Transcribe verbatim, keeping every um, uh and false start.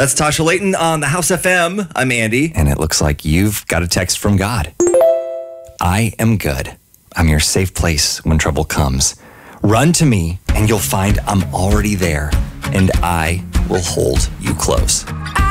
That's Tasha Layton on the House F M. I'm Andy. And it looks like you've got a text from God. I am good. I'm your safe place when trouble comes. Run to me and you'll find I'm already there, and I will hold you close. I